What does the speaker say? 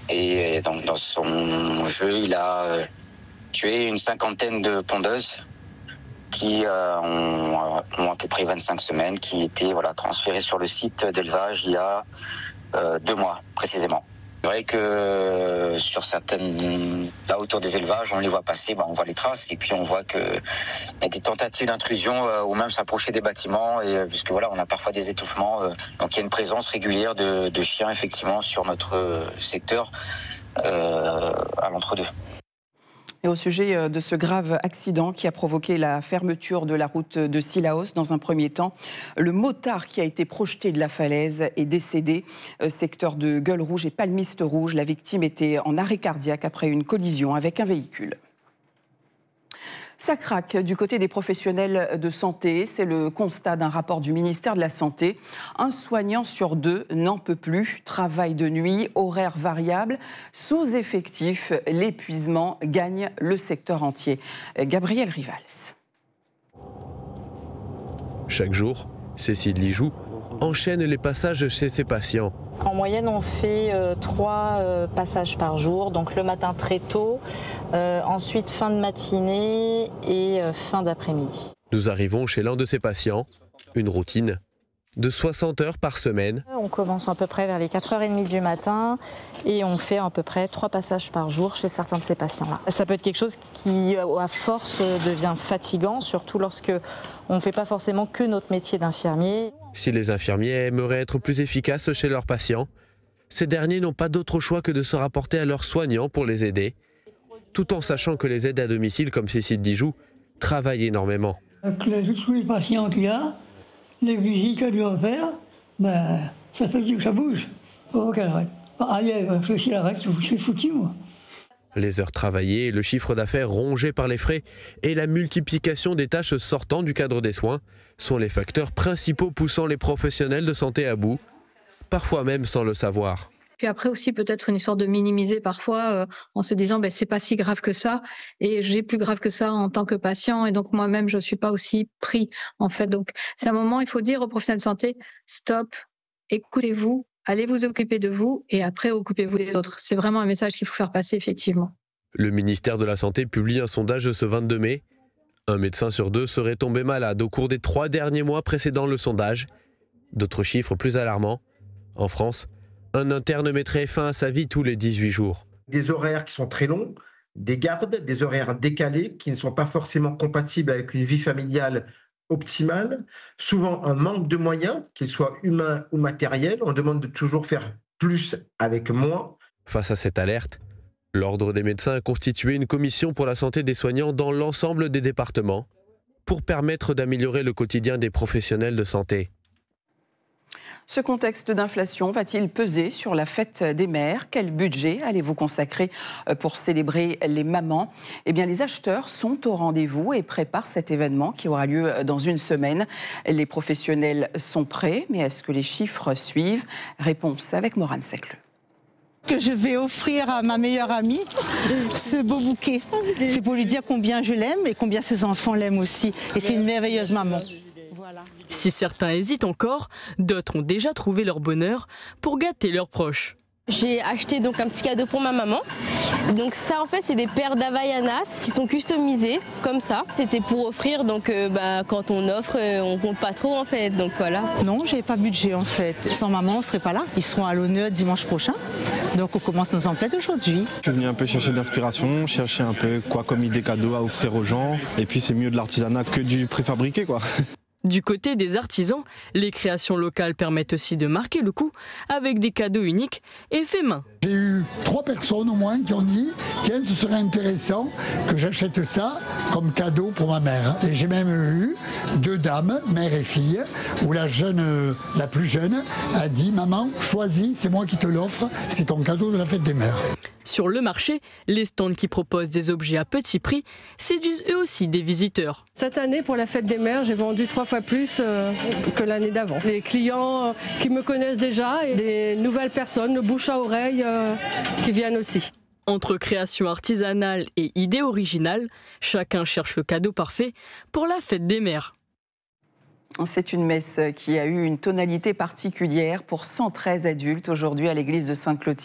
Et donc dans son jeu, il a tué une cinquantaine de pondeuses qui ont à peu près 25 semaines, qui étaient transférées sur le site d'élevage il y a 2 mois précisément. C'est vrai que sur certaines, là autour des élevages, on les voit passer, on voit les traces et puis on voit qu'il y a des tentatives d'intrusion ou même s'approcher des bâtiments puisque on a parfois des étouffements. Donc il y a une présence régulière de chiens effectivement sur notre secteur à l'entre-deux. Et au sujet de ce grave accident qui a provoqué la fermeture de la route de Cilaos, dans un premier temps, le motard qui a été projeté de la falaise est décédé. Secteur de Gueule Rouge et Palmiste Rouge, la victime était en arrêt cardiaque après une collision avec un véhicule. Ça craque du côté des professionnels de santé. C'est le constat d'un rapport du ministère de la Santé. Un soignant sur 2 n'en peut plus. Travail de nuit, horaires variables, sous-effectif. L'épuisement gagne le secteur entier. Gabriel Rivals. Chaque jour, Cécile Lijoux enchaîne les passages chez ses patients. En moyenne, on fait 3 passages par jour, donc le matin très tôt, ensuite fin de matinée et fin d'après-midi. Nous arrivons chez l'un de ses patients, une routine de 60 heures par semaine. On commence à peu près vers les 4h30 du matin et on fait à peu près 3 passages par jour chez certains de ces patients-là. Ça peut être quelque chose qui, à force, devient fatigant, surtout lorsque on ne fait pas forcément que notre métier d'infirmier. Si les infirmiers aimeraient être plus efficaces chez leurs patients, ces derniers n'ont pas d'autre choix que de se rapporter à leurs soignants pour les aider, tout en sachant que les aides à domicile comme Cécile Lijoux travaillent énormément. Avec tous les patients qu'il y a, les visites qu'elle doit faire, ça fait que ça bouge. Faut qu'elle arrête. Ailleurs, parce que si elle arrête, c'est foutu, moi. Les heures travaillées, le chiffre d'affaires rongé par les frais et la multiplication des tâches sortant du cadre des soins sont les facteurs principaux poussant les professionnels de santé à bout, parfois même sans le savoir. Puis après aussi peut-être une histoire de minimiser parfois en se disant c'est pas si grave que ça et j'ai plus grave que ça en tant que patient et donc moi-même je suis pas aussi pris en fait. Donc c'est un moment, il faut dire aux professionnels de santé stop, écoutez-vous, allez vous occuper de vous et après occupez-vous des autres. C'est vraiment un message qu'il faut faire passer effectivement. Le ministère de la Santé publie un sondage ce 22 mai. Un médecin sur 2 serait tombé malade au cours des 3 derniers mois précédant le sondage. D'autres chiffres plus alarmants. En France, un interne mettrait fin à sa vie tous les 18 jours. Des horaires qui sont très longs, des gardes, des horaires décalés qui ne sont pas forcément compatibles avec une vie familiale optimale, souvent un manque de moyens, qu'ils soient humains ou matériels. On demande de toujours faire plus avec moins. Face à cette alerte, l'Ordre des médecins a constitué une commission pour la santé des soignants dans l'ensemble des départements pour permettre d'améliorer le quotidien des professionnels de santé. Ce contexte d'inflation va-t-il peser sur la fête des mères ? Quel budget allez-vous consacrer pour célébrer les mamans ? Eh bien, les acheteurs sont au rendez-vous et préparent cet événement qui aura lieu dans une semaine. Les professionnels sont prêts, mais est-ce que les chiffres suivent ? Réponse avec Morane Secleux. Que je vais offrir à ma meilleure amie ce beau bouquet. C'est pour lui dire combien je l'aime et combien ses enfants l'aiment aussi. Et c'est une merveilleuse maman. Voilà. Si certains hésitent encore, d'autres ont déjà trouvé leur bonheur pour gâter leurs proches. J'ai acheté donc un petit cadeau pour ma maman. Donc ça en fait c'est des paires d'Havaianas qui sont customisées comme ça. C'était pour offrir donc quand on offre on compte pas trop en fait donc voilà. Non j'ai pas budget en fait. Sans maman on serait pas là. Ils seront à l'honneur dimanche prochain. Donc on commence nos emplettes aujourd'hui. Je suis venu un peu chercher d'inspiration, chercher un peu quoi comme idée cadeau à offrir aux gens. Et puis c'est mieux de l'artisanat que du préfabriqué quoi. Du côté des artisans, les créations locales permettent aussi de marquer le coup avec des cadeaux uniques et faits main. J'ai eu 3 personnes au moins qui ont dit tiens, ce serait intéressant que j'achète ça comme cadeau pour ma mère. Et j'ai même eu 2 dames, mère et fille, où la plus jeune a dit maman, choisis, c'est moi qui te l'offre, c'est ton cadeau de la fête des mères. Sur le marché, les stands qui proposent des objets à petit prix séduisent eux aussi des visiteurs. Cette année, pour la fête des mères, j'ai vendu 3 fois plus que l'année d'avant. Les clients qui me connaissent déjà et des nouvelles personnes, le bouche à oreille qui viennent aussi. Entre création artisanale et idées originales, chacun cherche le cadeau parfait pour la fête des mères. C'est une messe qui a eu une tonalité particulière pour 113 adultes aujourd'hui à l'église de Sainte-Clotilde.